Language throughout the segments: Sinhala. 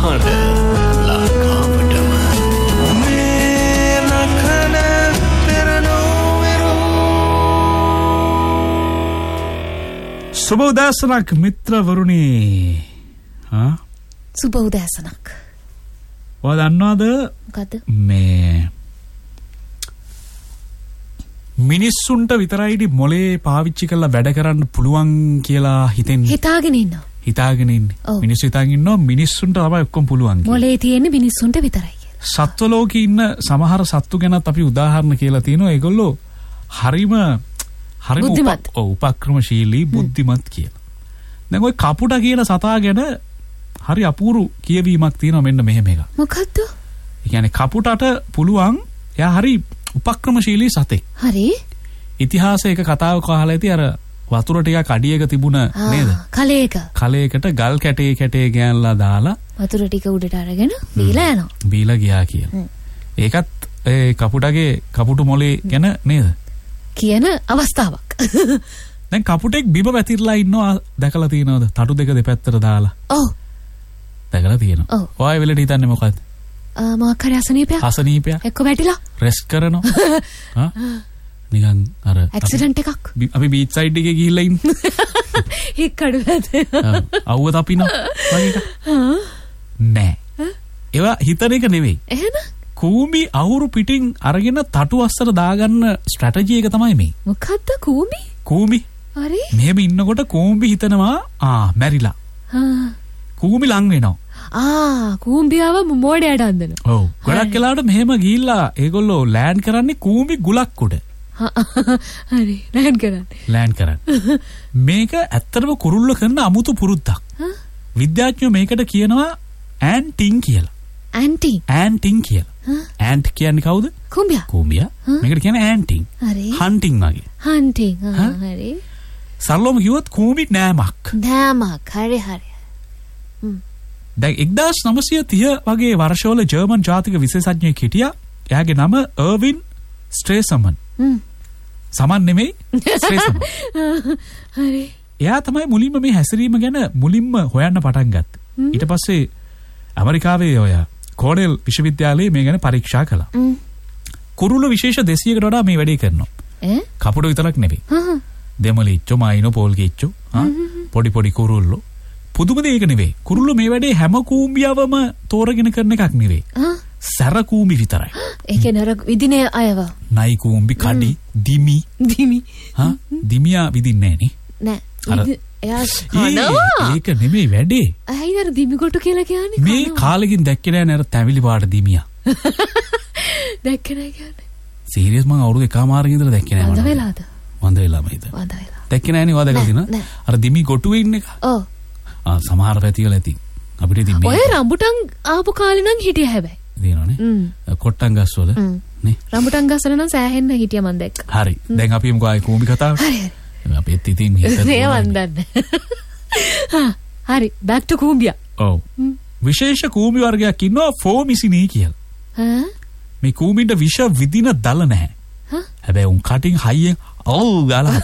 කන ලංකාවටම මේ නකන පෙරනෝවෙරෝ. සුබ උදෑසනක් මිත්‍රවරුනි. සුබ උදෑසනක්. ඔයා දන්නවද මොකද්ද මේ මිනිස්සුන්ට විතරයිදි මොලේ පාවිච්චි කරලා වැඩ කරන්න පුළුවන් කියලා හිතාගෙන ඉන්නවා. මිනිස්සු හිතාගෙන ඉන්නවා මිනිස්සුන්ට තමයි ඔක්කොම පුළුවන් කියලා. මොලේ තියෙන්නේ මිනිස්සුන්ට විතරයි කියලා. සත්ව ලෝකේ ඉන්න සමහර සත්තු ගැනත් අපි උදාහරණ කියලා තියෙනවා. ඒගොල්ලෝ හරිම උපක්‍රමශීලී බුද්ධිමත් කියලා. දැන් ওই කපුටා කියන සතා ගැන හරි අපූරු කියවීමක් තියෙනවා මෙන්න මෙහෙම එකක්. මොකද්ද? ඒ කියන්නේ කපුටට පුළුවන් එයා හරි උපක්‍රමශීලී සතෙක්. හරි. ඉතිහාසයක කතාවක අහලා ඇති අර වතුර ටිකක් අඩියක තිබුණ නේද? කලයකට ගල් කැටේ ගෑනලා දාලා වතුර ටික උඩට අරගෙන බීලා යනවා. බීලා ගියා කියලා. ඒකත් ඒ කපුටගේ කපුටු මොලේ ගැන නේද? කියන අවස්ථාවක්. දැන් කපුටෙක් බිම වැතිරලා ඉන්නවා දැකලා තියෙනවද? තටු දෙක දෙපැත්තට දාලා. ඔව්. දැකලා තියෙනවා. ඔය වෙලෙට හිතන්නේ මොකද්ද? මොකක් හරි අසනීපයක්. එක්ක වැටිලා. රෙස්ට් කරනවා. නිකන් අර ඇක්සිඩන්ට් එකක්. අපි බීච් සයිඩ් එකේ ගිහිල්ලා ඉන්නේ. හික්කඩු වැද. අවුව තපිනවා වගේ එකක්. නෑ. ඒවා හිතන එක නෙවෙයි. එහෙනම් කූඹි අහුරු පිටින් අරගෙන තටු අස්සර දාගන්න ස්ට්‍රැටජි එක තමයි මේ. මොකද්ද කූඹි? හරි. මෙහෙම ඉන්නකොට කූඹි හිතනවා මැරිලා. කූඹි ලං වෙනවා. කූඹියාව මෝඩයට අන්දනවා. ඔව්. ගොඩක් වෙලාවට මෙහෙම ගිහිල්ලා ඒගොල්ලෝ ලෑන්ඩ් කරන්නේ කූඹි ගුලක් උඩ. හරි. ලෑන්ඩ් කරන්නේ. මේක ඇත්තටම කුරුල්ල කරන අමුතු පුරුද්දක්. විද්‍යාඥයෝ මේකට කියනවා ඇන්ටින් කියලා. ඇන්ටින් කියලා. ඇන්ට් කියන්නේ කවුද? කූඹියා. මේකට කියන්නේ ඇන්ටින්. හරි. හන්ටින් වගේ. හරි. සරලවම කිව්වොත් කූඹි නෑමක්. හරි. දැන් 1930 වගේ වර්ෂවල ජර්මන් ජාතික විශේෂඥයෙක් හිටියා. එයාගේ නම අර්වින් ස්ට්‍රේසමන්. සමන් නෙමෙයි ස්ට්‍රේසමන්. හරි. එයා තමයි මුලින්ම මේ හැසිරීම ගැන මුලින්ම හොයන්න පටන් ගත්තේ. ඊට පස්සේ ඇමරිකාවේ ඔය කෝඩෙල් විශ්වවිද්‍යාලයේ මේ ගැන පරීක්ෂා කළා. කුරුල්ල විශේෂ 200කට වඩා මේ වැඩේ කරනවා. කපුට විතරක් නෙවෙයි. දෙමලිච්චෝ, මයිනෝ, පෝල්ගිච්චෝ, පොඩි කුරුල්ලෝ. පුදුම දෙයක් නෙවෙයි. කුරුල්ලෝ මේ වැඩේ හැම කූඹියවම තෝරගෙන කරන එකක් නෙවෙයි. සැර කූඹි විතරයි. ඒ කියන්නේ අර විදිනේ අයව. නයි කූඹි, කඩි, දිමි. දිමියා විදින්නේ නෑ නේ. ඒක නෙමෙයි වැඩේ. අයින් අර දිමිකොටු කියලා කියන්නේ. මේ කාලෙකින් දැක්කේ නෑ නේද තැවිලි පාට දිමියා. දැක්කේ නෑ කියන්නේ. සීරියස් මම අවුරුදු එකමාරකින් ඉඳලා දැක්කේ නෑ. වඳ වෙලාම හිත. දැක්කේ නෑනේ ඔයා දැකලා තියෙනවා. අර දිමි කොටුවේ ඉන්න එක. ඔව්. සමහර පැතිවල ඇති. අපිට ඉතින් මේ ඔය රම්බුටන් ආපු කාලේ නම් හිටියා හැබැයි. දිනවනේ. කොට්ටන් ගස්වල නේ. රම්බුටන් ගස්වල නම් සෑහෙන්න හිටියා මම දැක්කා. හරි. දැන් අපි යමුකෝ ආයේ කූඹි කතාවට. හරි. අපිත් ඉතින් මේ වන්දන්න. හරි. back to කූඹියා. ඔව්. විශේෂ කූඹි වර්ගයක් ඉන්නවා ෆෝමිසිනී කියලා. මේ කූඹින්ට විෂ විදින දල නැහැ. හැබැයි උන් කටින් හයියෙන් ගාලා.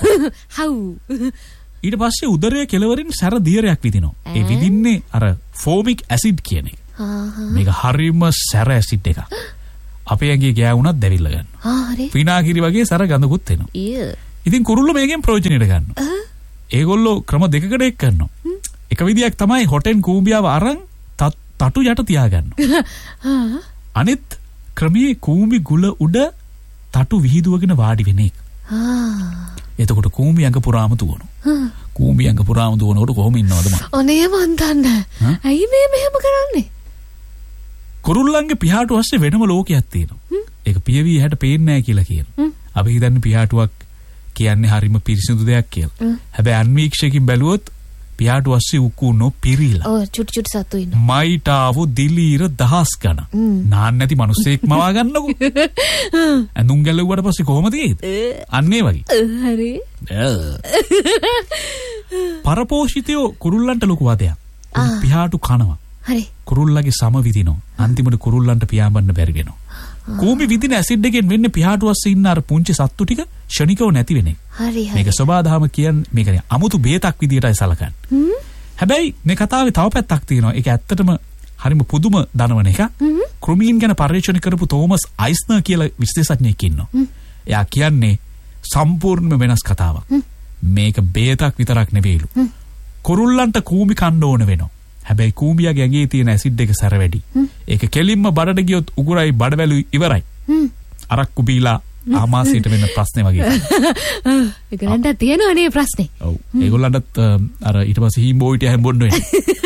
ඊට පස්සේ උදරයේ කෙළවරින් සැර දියරයක් විදිනවා. ඒ විදින්නේ අර ෆෝමික් ඇසිඩ් කියන එක. මේක හරිම සැර ඇසිඩ් එකක්. අපේ ඇඟේ ගෑවුණත් දැවිල්ල ගන්නවා. හරි. විනාගිරි වගේ සැර ගඳකුත් එනවා. ඉතින් කුරුල්ලෝ මේකෙන් ප්‍රයෝජනෙට ගන්නවා. ඒගොල්ලෝ ක්‍රම දෙකකට එක් කරනවා. එක විදියක් තමයි හොටෙන් කූඹියාව අරන් තටු යට තියාගන්නවා. අනිත් ක්‍රමයේ කූඹි ගුල උඩ තටු විහිදුවගෙන වාඩි වෙන එක. එතකොට කූඹි ඇඟ පුරාම දුවනවා. කූඹි ඇඟ පුරාම දුවනකොට කොහොම ඉන්නවද මම? අනේ මන් දන්නේ. ඇයි මේ මෙහෙම කරන්නේ? කුරුල්ලන්ගේ පියාටු ඇස්සේ වෙනම ලෝකයක් තියෙනවා. ඒක පියවි ඇහැට පේන්නේ නැහැ කියලා කියනවා. අපි හිතන්නේ පියාටුවක් කියන්නේ හරිම පිරිසිදු දෙයක් කියලා. හැබැයි අන්වීක්ෂකකින් බැලුවොත් පියාටු ඇස්සේ උකුණෝ පිරීලා. ඔව් චුටි සතු ඉන්න. මයිටාවු දිලීර දහස් ගණන්. නාන්න නැති මිනිස්සෙක් මවා ගන්නකො. ඇඳුම් ගැලුවාට පස්සේ කොහොමද ඒත්? අන්න ඒ වගේ. හරි. පරපෝෂිතයෝ කුරුල්ලන්ට ලොකු වදයක්. පියාටු කනවා. හරි. කුරුල්ලගේ සම විදිනවා. අන්තිමට කුරුල්ලන්ට පියාඹන්න බැරි වෙනවා. කූඹි විදින ඇසිඩ් එකෙන් වෙන්නේ පියාටු අස්සේ ඉන්න අර පුංචි සත්තු ටික ෂණිකව නැති වෙන එක. හරි. මේක සබාධම කියන්නේ මේක අමුතු බේතක් විදියටයි සලකන්නේ. හැබැයි මේ කතාවේ තව පැත්තක් තියෙනවා. ඒක ඇත්තටම හරිම පුදුම දනවන එක. කෘමීන් ගැන පර්යේෂණ කරපු තෝමස් අයිස්නර් කියලා විශේෂඥයෙක් ඉන්නවා. එයා කියන්නේ සම්පූර්ණයෙන්ම වෙනස් කතාවක්. මේක බේතක් විතරක් නෙවෙයිලු. කුරුල්ලන්ට කූඹි කන්න ඕන වෙනවා. හැබැයි කූඹියාගේ ඇඟේ තියෙන ඇසිඩ් එක සැර වැඩි. ඒක කෙලින්ම බඩට ගියොත් උගුරයි බඩවැලුයි ඉවරයි. අරක්කු බීලා ආමාශයට වෙන ප්‍රශ්නේ වගේ. ඒගොල්ලන්ට තියෙනවා නේ ප්‍රශ්නේ. ඔව්. ඒගොල්ලන්ටත් අර ඊට පස්සේ හීම්බෝයිට හැම්බොන්න වෙනවා.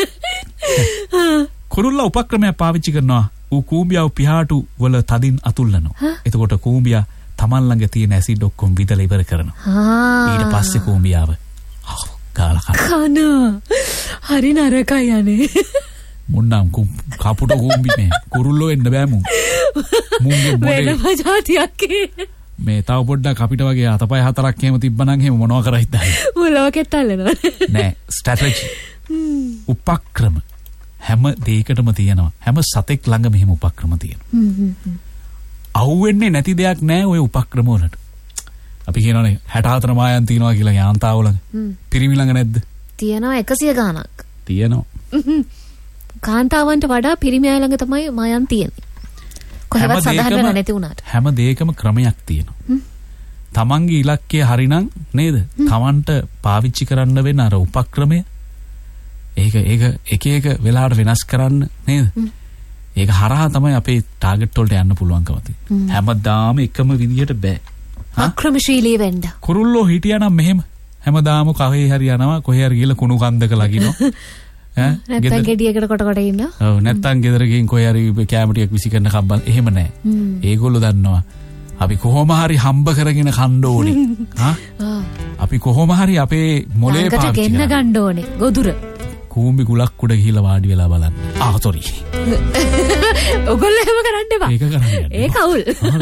කුරුල්ලා උපක්‍රමයක් පාවිච්චි කරනවා. ඌ කූඹියාව පිහාටු වල තදින් අතුල්ලනවා. එතකොට කූඹියා තමන් ළඟ තියෙන ඇසිඩ් ඔක්කොම විදලා ඉවර කරනවා. ඊට පස්සේ කූඹියාව ගාලා කන. හරි නරකයි අනේ. මුන්නම් කපුට කූඹිනේ. කුරුල්ලෝ එන්න බෑ මුන්. මුන්ගේ මොලේ වෙනම જાතියක් මේ තව පොඩ්ඩක් අපිට වගේ අතපය හතරක් එහෙම තිබ්බනම් එහෙම මොනවා කරයිද? මොලවකෙත් අල්ලනවා. නෑ ස්ට්‍රැටජි. උපක්‍රම හැම දෙයකටම තියෙනවා. හැම සතෙක් ළඟ මෙහෙම උපක්‍රම තියෙනවා. අහුවෙන්නේ නැති දෙයක් නෑ ওই උපක්‍රම වලට. අපි කියනවානේ 64 මායන් තියනවා කියලා යාන්තාව ළඟ. පිරිමි ළඟ නැද්ද? තියෙනවා 100 ගාණක්. තියෙනවා. කාන්තාවන්ට වඩා පිරිමි අය ළඟ තමයි මායන් තියෙන්නේ. කොහෙවත් සාධාරණ නැති වුණාට. හැම දෙයකම ක්‍රමයක් තියෙනවා. තමන්ගේ ඉලක්කය හරිනම් නේද? තමන්ට පාවිච්චි කරන්න වෙන අර උපක්‍රමය ඒක එක වෙලාවට වෙනස් කරන්න නේද? ඒක හරහා තමයි අපේ ටාගට් වලට යන්න පුළුවන්කම තියෙන්නේ. හැමදාම එකම විදියට බෑ. අක්‍රමශීලී වෙන්න. කුරුල්ලෝ හිටියානම් මෙහෙම හැමදාම කහේ හරි යනවා කොහේ හරි ගිහලා කුණු කන්දක ලගිනවා. නැත්තම් ගෙඩියකට කොට ඉන්නවා. ඔව් නැත්තම් ගෙදර ගිහින් කොහේ හරි කැම ටිකක් විසි කරන කම්බල් එහෙම නැහැ. ඒගොල්ලෝ දන්නවා අපි කොහොම හරි හම්බ කරගෙන කන්න ඕනේ. අපි කොහොම හරි අපේ මොලේ පාවිච්චි කරන්න ගන්න ඕනේ. ගොදුර. කූඹි කුලක් උඩ ගිහිලා වාඩි වෙලා බලන්න. සෝරි. ඔයගොල්ලෝ එහෙම කරන්න එපා. ඒක කරන්නේ. ඒක අවුල්.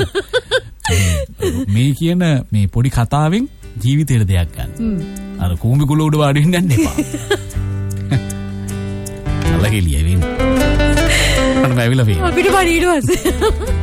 මේ කියන මේ පොඩි කතාවෙන් ජීවිතේට දෙයක් ගන්න. අර කූඹි කුල උඩ වාඩි වෙන්න යන්න එපා. අල්ලගෙලිය වෙන්නේ. අන්න බැවිලා වෙන්නේ. අපිට පණීඩ වස්.